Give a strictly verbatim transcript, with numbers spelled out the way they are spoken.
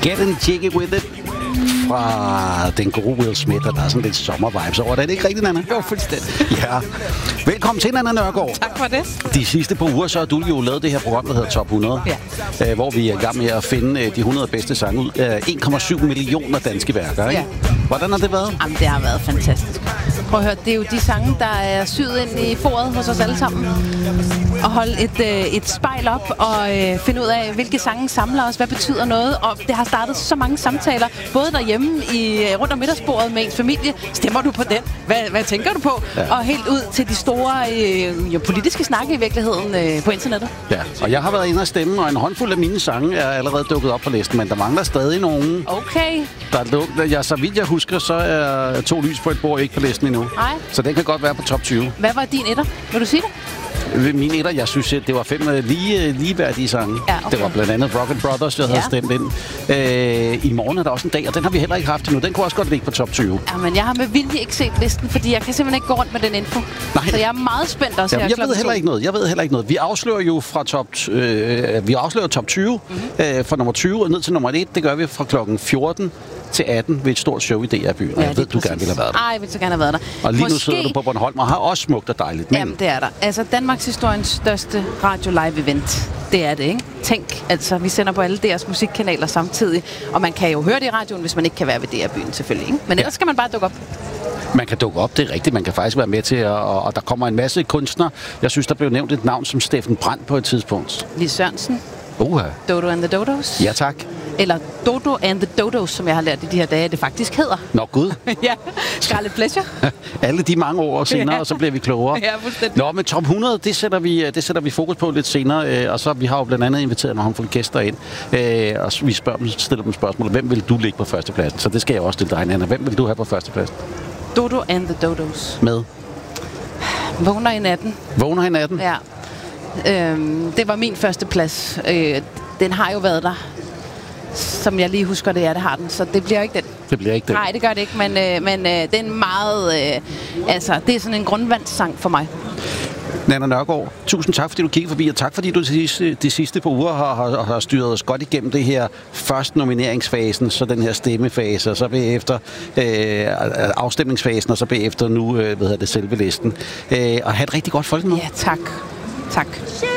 Getting Jiggy With It fra den gode Will Smith, og der er sådan lidt sommervibes over det. Er det ikke rigtigt, Nanna? Jo, fuldstændig. Ja. Velkommen til, Nanna Nørgaard. Tak for det. De sidste par uger, så har du jo lavet det her program, der hedder Top hundrede, ja. hvor vi er i gang med at finde de hundrede bedste sange ud af en komma syv millioner danske værker, ikke? Ja. Hvordan har det været? Jamen, det har været fantastisk. Prøv at høre, det er jo de sange, der er syet ind i foret hos os alle sammen. Og holde et, øh, et spejl op og øh, finde ud af, hvilke sange samler os, hvad betyder noget. Og det har startet så mange samtaler, både derhjemme i, rundt om middagsbordet med ens familie. Stemmer du på den? Hvad, hvad tænker du på? Ja. Og helt ud til de store øh, jo, politiske snakke i virkeligheden øh, på internettet. Ja, og jeg har været inde og stemme, og en håndfuld af mine sange er allerede dukket op på listen, men der mangler stadig nogen. Okay. Der er luk- ja, så vidt jeg husker, så er To lys på et bord ikke på listen endnu. Nej. Så den kan godt være på top tyve. Hvad var din etter? Vil du sige det? Min etter, jeg synes, det var fem lige, ligeværdige sange. Ja, okay. Det var blandt andet Rock and Brothers, jeg havde ja. stemt ind. Øh, I morgen er der også en dag, og den har vi heller ikke haft endnu. Den kunne også godt ligge på top tyve. Ja, men jeg har med vilje ikke set listen, fordi jeg kan simpelthen ikke gå rundt med den info. Nej. Så jeg er meget spændt også Jamen, her. Jeg ved heller ikke noget. Jeg ved heller ikke noget. Vi afslører jo fra top, øh, vi afslører top tyve, mm-hmm. øh, fra nummer tyve og ned til nummer et. Det gør vi fra klokken fjorten til atten ved et stort show i D R-byen. Ja, jeg ved, du gerne ville have været der. Ej, jeg vil så gerne have været der. Og lige Måske... nu sidder du på Bornholm og har også smukt og dejligt. Men... Jamen, det er der. Altså, Danmarks historiens største radio-live-event. Det er det, ikke? Tænk, altså, vi sender på alle D R's musikkanaler samtidig. Og man kan jo høre det i radioen, hvis man ikke kan være ved D R-byen, selvfølgelig. Ikke? Men ellers ja. skal man bare dukke op. Man kan dukke op, det er rigtigt. Man kan faktisk være med til, at, og, og der kommer en masse kunstnere. Jeg synes, der blev nævnt et navn som Steffen Brandt på et tidspunkt. Lis Sørensen. Uha. Dodo and the Dodos. Ja, tak. Eller Dodo and the Dodos, som jeg har lært i de her dage, det faktisk hedder. Nå, gud. Ja, Scarlet Pleasure. Alle de mange år senere, ja. Og så bliver vi klogere. Ja, fuldstændig. Nå, men top hundrede, det sætter vi, det sætter vi fokus på lidt senere. Og så vi har jo blandt andet inviteret nogle håndfulde gæster ind. Og vi spørger dem, stiller dem spørgsmål. Hvem vil du ligge på førstepladsen? Så det skal jeg også stille dig, Nanna. Hvem vil du have på førstepladsen? Dodo and the Dodos. Med? Vågner i natten. Vågner i natten? Ja. Øhm, det var min første plads. Øh, den har jo været der. Som jeg lige husker det, ja, det har den. Så det bliver ikke den. Det bliver ikke den? Nej, det gør det ikke. Men, øh, men øh, det er en meget... Øh, altså, det er sådan en grundvandssang for mig. Nanna Nørgaard, tusind tak, fordi du kiggede forbi, og tak, fordi du de sidste, de sidste par uger har, har, har styret os godt igennem det her først nomineringsfasen, så den her stemmefase, og så bagefter øh, afstemningsfasen, og så bagefter nu, øh, hvad hedder det, selve listen. Øh, og have et rigtig godt folkemøde. Ja, tak. Tak.